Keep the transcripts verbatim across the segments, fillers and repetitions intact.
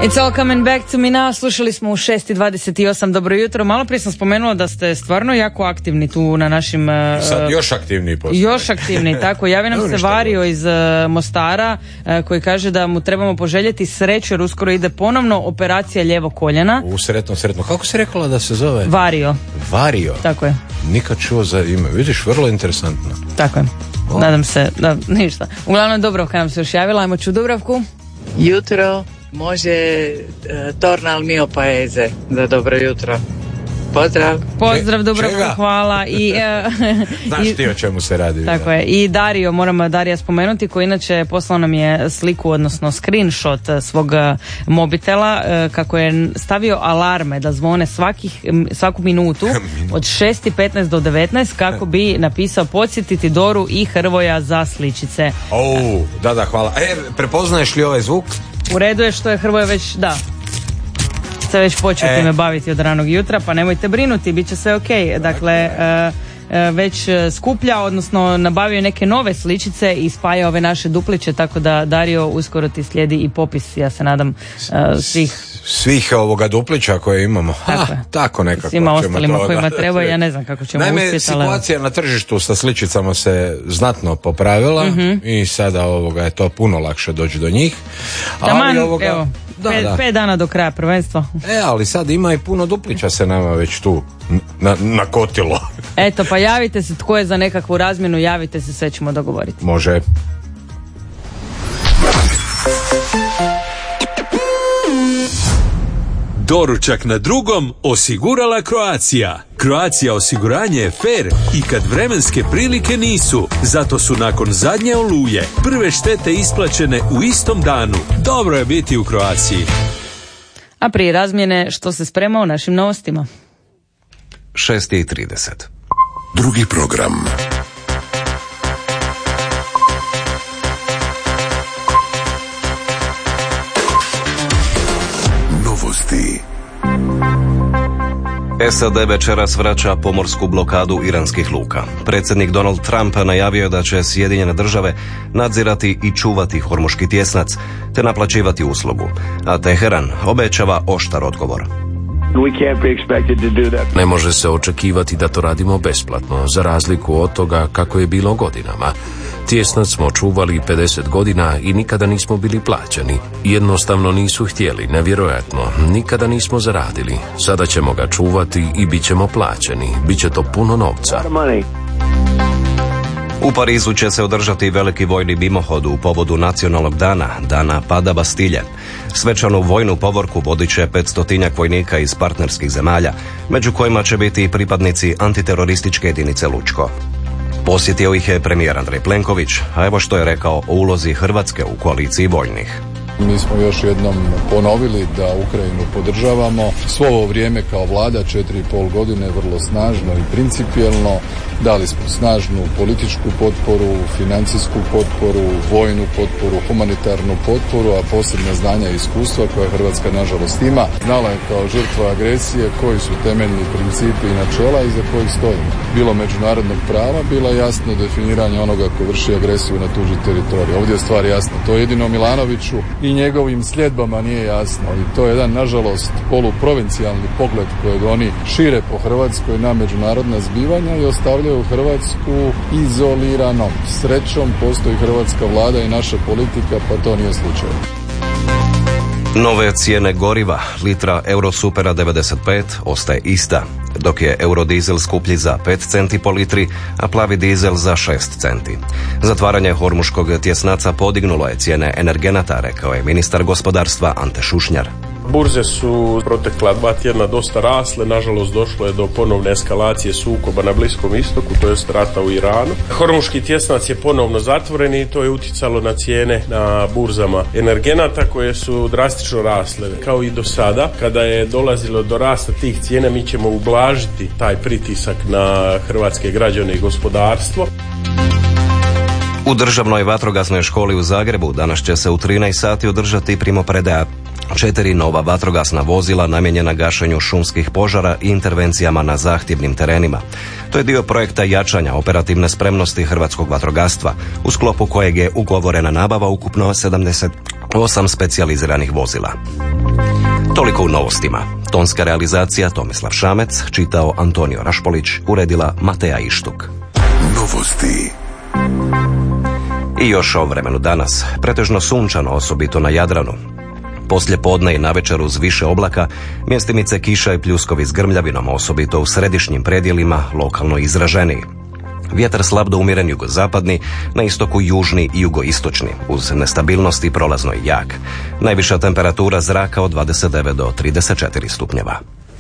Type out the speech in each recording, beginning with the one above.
It's all coming back to me now. Slušali smo u šest i dvadeset osam. Dobro jutro. Malo prije sam spomenula da ste stvarno jako aktivni tu na našim... Sad još aktivniji postoji. Još aktivni, tako. Javi nam se Vario iz uh, Mostara uh, koji kaže da mu trebamo poželjeti sreću jer uskoro ide ponovno operacija lijevo koljena. U sretno, sretno. Kako si rekla da se zove? Vario. Vario? Tako je. Nikad čuo za ime. Vidiš, vrlo interesantno. Tako je. O. Nadam se da ništa. Uglavnom Dubravka nam se još javila. Ajmo ču Dubravku. Jutro. Može uh, tornal mio paese za dobro jutro. Pozdrav. Pozdrav Dubravka, hvala. I, uh, Znaš ti o čemu se radi. Tako je. I Dario, moram Darija spomenuti, koji inače poslao nam je sliku, odnosno screenshot svog mobitela, uh, kako je stavio alarme da zvone svakih, svaku minutu od šest i petnaest do devetnaest kako bi napisao podsjetiti Doru i Hrvoja za sličice. Oh, da, da, hvala. E, prepoznaješ li ovaj zvuk? U redu je što je Hrvoje već, da, se već počeo e. time baviti od ranog jutra, pa nemojte brinuti, bit će sve ok. Dakle, uh, uh, već skuplja, odnosno nabavio neke nove sličice i spaja ove naše dupliće, tako da Dario uskoro ti slijedi i popis, ja se nadam, uh, svih svih ovoga duplića koje imamo. Tako, ha, tako nekako. Svima ostalima to, kojima da, treba, ja ne znam kako ćemo Naime, uspjeti. Naime, situacija na tržištu sa sličicama se znatno popravila mm-hmm. i sada ovoga je to puno lakše doći do njih. Taman, ali ovoga, evo, da, pet, da. pet dana do kraja prvenstva. E, ali sad ima i puno duplića se nama već tu na, nakotilo. Eto, pa javite se, tko je za nekakvu razmjenu, javite se, sve ćemo dogovoriti. Može. Doručak na drugom osigurala Croatia. Croatia osiguranje je fair i kad vremenske prilike nisu. Zato su nakon zadnje oluje prve štete isplaćene u istom danu. Dobro je biti u Croaciji. A prije razmjene, što se sprema u našim novostima? šest i trideset. Drugi program. Novosti. S A D večeras vraća pomorsku blokadu iranskih luka. Predsjednik Donald Trump najavio je da će Sjedinjene države nadzirati i čuvati hormuški tjesnac te naplaćivati uslugu, a Teheran obećava oštar odgovor. Ne može se očekivati da to radimo besplatno, za razliku od toga kako je bilo godinama. Tjesnac smo čuvali pedeset godina i nikada nismo bili plaćani. Jednostavno nisu htjeli, nevjerojatno. Nikada nismo zaradili. Sada ćemo ga čuvati i bit ćemo plaćeni. Biće to puno novca. U Parizu će se održati veliki vojni mimohod u povodu nacionalnog dana, dana pada Bastilje. Svečanu vojnu povorku vodit će petstotinjak vojnika iz partnerskih zemalja, među kojima će biti i pripadnici antiterorističke jedinice Lučko. Posjetio ih je premijer Andrej Plenković, a evo što je rekao o ulozi Hrvatske u koaliciji vojnih. Mi smo još jednom ponovili da Ukrajinu podržavamo. Svo ovo vrijeme kao vlada, četiri i pol godine, vrlo snažno i principijelno. Dali smo snažnu političku potporu, financijsku potporu, vojnu potporu, humanitarnu potporu, a posebno znanja i iskustva koja Hrvatska nažalost ima. Znala je kao žrtva agresije koji su temeljni principi i načela iza kojih stojimo. Bilo međunarodnog prava, bilo jasno definiranje onoga ko vrši agresiju na tuđi teritorij. Ovdje je stvar jasna. To je jedino Milanoviću i njegovim sljedbama nije jasno. I to je jedan, nažalost, poluprovincijalni pogled kojeg oni šire po Hrvatskoj na međunarodna zbivanja i ostavljaju Hrvatsku izoliranom. Srećom postoji hrvatska vlada i naša politika, pa to nije slučaj. Nove cijene goriva, litra Eurosupera devedeset pet ostaje ista, dok je Eurodizel skuplji za pet centi po litri, a plavi dizel za šest centi. Zatvaranje hormuškog tjesnaca podignulo je cijene energenata, rekao je ministar gospodarstva Ante Šušnjar. Burze su protekla dva tjedna dosta rasle, nažalost došlo je do ponovne eskalacije sukoba na Bliskom istoku, to jest rata u Iranu. Hormuški tjesnac je ponovno zatvoren i to je utjecalo na cijene na burzama energenata koje su drastično rasle. Kao i do sada, kada je dolazilo do rasta tih cijena, mi ćemo ublažiti taj pritisak na hrvatske građane i gospodarstvo. U državnoj vatrogasnoj školi u Zagrebu danas će se u trinaest sati održati primopredaja četiri nova vatrogasna vozila namijenjena gašenju šumskih požara i intervencijama na zahtjevnim terenima. To je dio projekta jačanja operativne spremnosti hrvatskog vatrogastva, u sklopu kojeg je ugovorena nabava ukupno sedamdeset osam specijaliziranih vozila. Toliko u novostima. Tonska realizacija Tomislav Šamec, čitao Antonio Rašpolić, uredila Mateja Ištuk. Novosti. I još o vremenu danas. Pretežno sunčano, osobito na Jadranu. Poslije podne i navečer uz više oblaka, mjestimice kiša i pljuskovi s grmljavinom, osobito u središnjim predjelima, lokalno izraženiji. Vjetar slab do umjeren jugozapadni, na istoku južni i jugoistočni, uz nestabilnost i prolazno i jak. Najviša temperatura zraka od dvadeset devet do trideset četiri stupnjeva.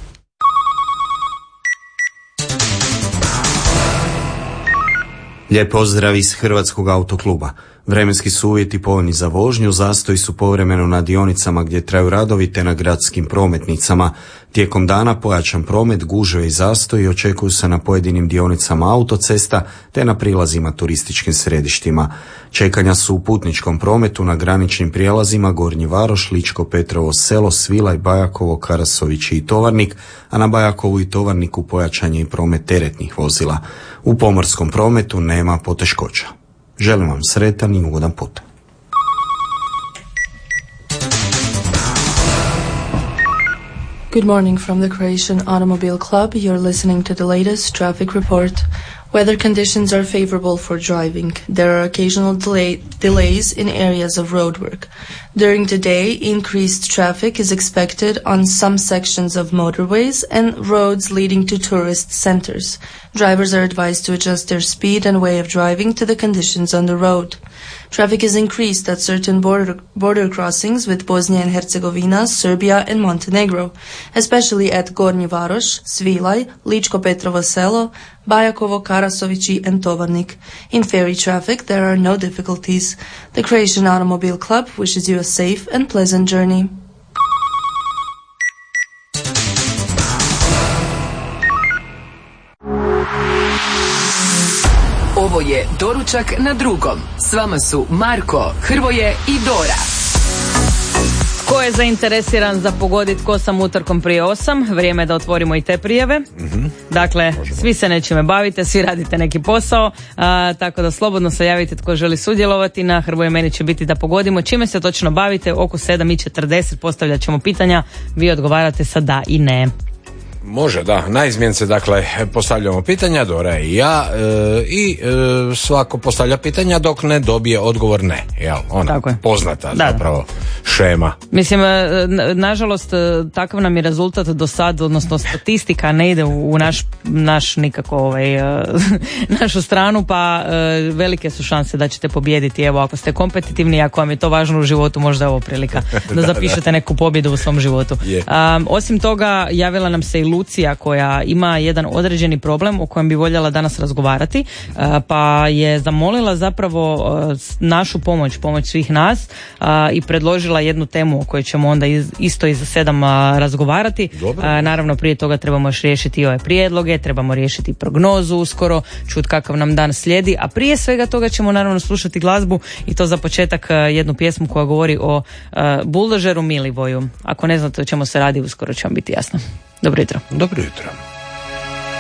Lijep pozdrav iz Hrvatskog autokluba. Vremenski su uvjeti povoljni za vožnju, zastoji su povremeno na dionicama gdje traju radovi te na gradskim prometnicama. Tijekom dana pojačan promet, gužve i zastoji očekuju se na pojedinim dionicama autocesta te na prilazima turističkim središtima. Čekanja su u putničkom prometu na graničnim prijelazima Gornji Varoš, Ličko Petrovo Selo, Svilaj, Bajakovo, Karasović i Tovarnik, a na Bajakovu i Tovarniku pojačan je i promet teretnih vozila. U pomorskom prometu nema poteškoća. Želim vam sretan i ugodan put. Good morning from the Croatian Automobile Club. You're listening to the latest traffic report. Weather conditions are favorable for driving. There are occasional delay, delays in areas of roadwork. During the day, increased traffic is expected on some sections of motorways and roads leading to tourist centers. Drivers are advised to adjust their speed and way of driving to the conditions on the road. Traffic is increased at certain border, border crossings with Bosnia and Herzegovina, Serbia and Montenegro, especially at Gornji Varoš, Svilaj, Ličko Petrovo Selo, Bajakovo, Karasovići and Tovarnik. In ferry traffic, there are no difficulties. The Croatian Automobile Club wishes you a safe and pleasant journey. Ovo je Doručak na drugom. S vama su Marko, Hrvoje i Dora. Ko je zainteresiran za pogoditi ko sam utorkom prije osam, vrijeme je da otvorimo i te prijave. Mm-hmm. Dakle, možemo. Svi se nečime bavite, svi radite neki posao, a, tako da slobodno se javite tko želi sudjelovati. Na Hrvoje meni će biti da pogodimo čime se točno bavite. Oko sedam i četrdeset postavljat ćemo pitanja, vi odgovarate sa da i ne. Može, da. Naizmjence, dakle, postavljamo pitanja, Dora i ja, e, i e, svako postavlja pitanja dok ne dobije odgovor ne. Jel? Ona poznata da, zapravo šema. Mislim, nažalost, takav nam je rezultat do sad, odnosno statistika ne ide u naš, naš nikako ovaj, našu stranu, pa velike su šanse da ćete pobijediti. Evo, ako ste kompetitivni, ako vam je to važno u životu, možda je ovo prilika da zapišete neku pobjedu u svom životu. Um, osim toga, javila nam se i Lucija koja ima jedan određeni problem o kojem bi voljela danas razgovarati, pa je zamolila zapravo našu pomoć, pomoć svih nas i predložila jednu temu o kojoj ćemo onda isto iza sedam razgovarati. Dobro. Naravno prije toga trebamo još riješiti i ove prijedloge, trebamo riješiti prognozu uskoro, čut kakav nam dan slijedi, a prije svega toga ćemo naravno slušati glazbu i to za početak jednu pjesmu koja govori o buldožeru Milivoju. Ako ne znate o čemu se radi, uskoro će vam biti jasno. Dobro jutro. Dobro jutro.